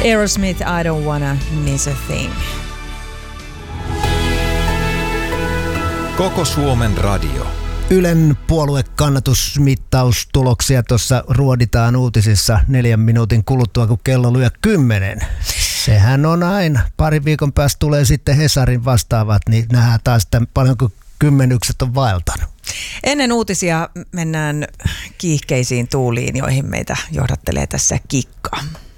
Aerosmith, I don't wanna miss a thing. Koko Suomen radio. Ylen puoluekannatusmittaustuloksia tuossa ruoditaan uutisissa 4 minuutin kuluttua, kun kello lyö 10. Sehän on aina. Parin viikon päästä tulee sitten Hesarin vastaavat, niin nähdään taas, että paljonko kymmenykset on vaeltanut. Ennen uutisia mennään kiihkeisiin tuuliin, joihin meitä johdattelee tässä Kikka.